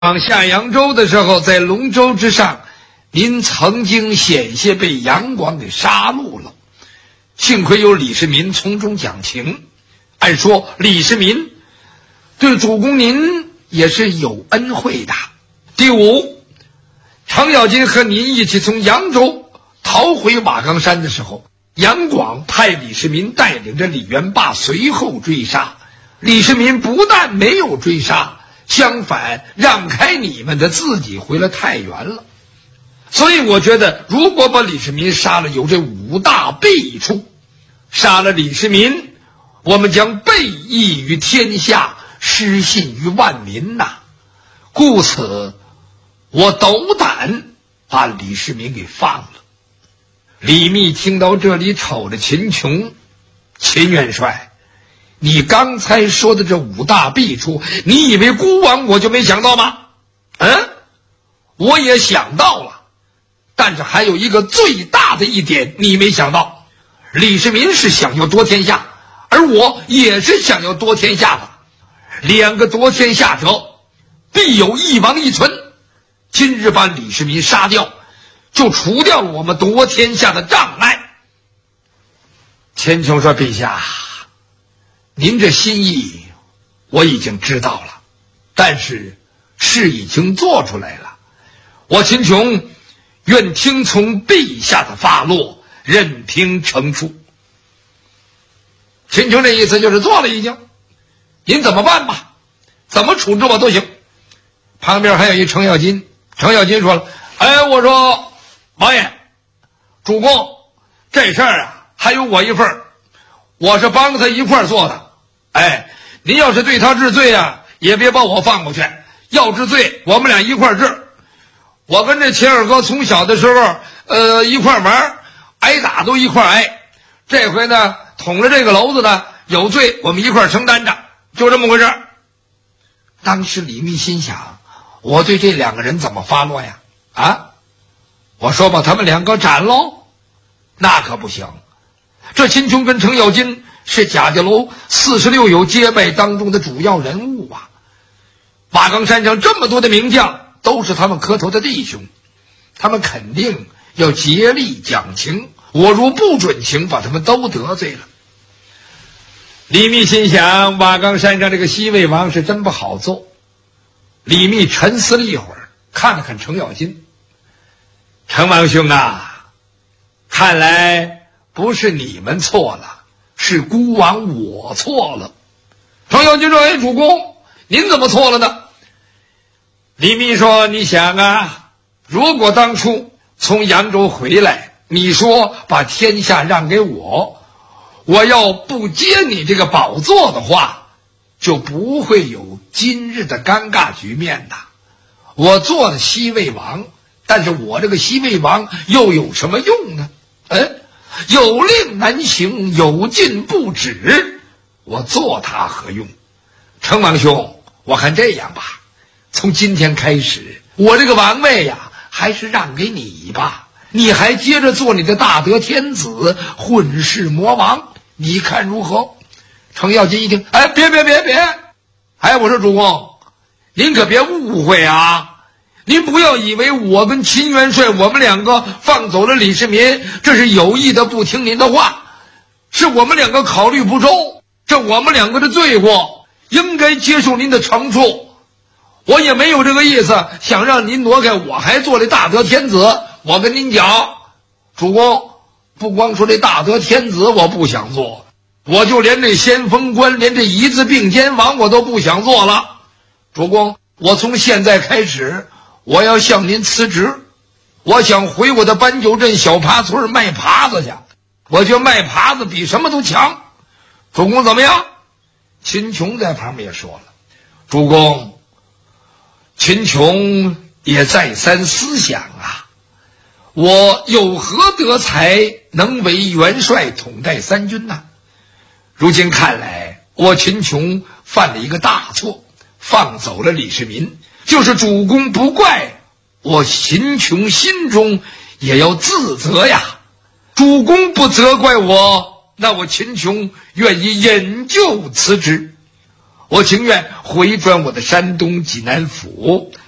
下扬州的时候，在龙舟之上，您曾经险些被杨广给杀戮了，幸亏有李世民从中讲情。按说李世民对主公您也是有恩惠的。第五，程咬金和您一起从扬州逃回瓦岗山的时候，杨广派李世民带领着李元霸随后追杀。李世民不但没有追杀，相反让开你们的，自己回了太原了。所以我觉得，如果把李世民杀了，有这五大弊处。杀了李世民，我们将背义于天下，失信于万民呐。故此我斗胆把李世民给放了。李密听到这里，瞅着秦琼，秦元帅，你刚才说的这五大弊处，你以为孤王我就没想到吗？我也想到了，但是还有一个最大的一点你没想到，李世民是想要夺天下，而我也是想要夺天下的，两个夺天下者必有一亡一存。今日把李世民杀掉，就除掉了我们夺天下的障碍。秦琼说，陛下，您这心意我已经知道了，但是事已经做出来了，我秦琼愿听从陛下的发落，任凭惩处。秦琼这意思就是做了已经，您怎么办吧，怎么处置我都行。旁边还有一程咬金，程咬金说了，我说王爷，主公这事儿啊还有我一份，我是帮着他一块做的。您要是对他治罪啊，也别把我放过去，要治罪我们俩一块治。我跟这秦二哥从小的时候一块玩，挨打都一块挨，这回呢捅了这个篓子呢，有罪我们一块承担着，就这么回事。当时李密心想，我对这两个人怎么发落呀？我说把他们两个斩喽，那可不行。这秦琼跟程咬金是贾家楼46友结拜当中的主要人物啊，瓦岗山上这么多的名将，都是他们磕头的弟兄，他们肯定要竭力讲情，我若不准情，把他们都得罪了。李密心想，瓦岗山上这个西魏王是真不好做。李密沉思了一会儿，看了看程咬金，程王兄啊，看来不是你们错了，是孤王我错了。程咬金说，主公您怎么错了呢？李密说，你想啊，如果当初从扬州回来，你说把天下让给我，我要不接你这个宝座的话，就不会有今日的尴尬局面的。我做了西魏王，但是我这个西魏王又有什么用呢？有令难行，有禁不止，我做它何用？程王兄，我看这样吧，从今天开始，我这个王位呀，还是让给你吧，你还接着做你的大德天子，混世魔王，你看如何？程咬金一听，别，我说主公，您可别误会啊，您不要以为我跟秦元帅我们两个放走了李世民，这是有意的不听您的话，是我们两个考虑不周，这我们两个的罪过应该接受您的惩处。我也没有这个意思，想让您挪开，我还做这大德天子。我跟您讲，主公，不光说这大德天子我不想做，我就连这先锋官，连这一字并肩王我都不想做了。主公，我从现在开始，我要向您辞职，我想回我的搬酒镇小爬村卖耙子去，我觉得卖耙子比什么都强。主公怎么样？秦琼在旁边也说了，主公，秦琼也再三思想啊，我有何德才能为元帅统带三军呢？如今看来，我秦琼犯了一个大错，放走了李世民，就是主公不怪，我秦琼心中也要自责呀。主公不责怪我，那我秦琼愿意引咎辞职，我情愿回转我的山东济南府，